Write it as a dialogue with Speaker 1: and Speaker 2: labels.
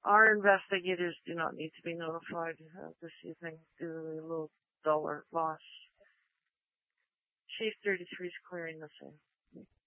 Speaker 1: Our investigators do not need to be notified this evening due to the low dollar loss. Chief 33 is clearing the sale.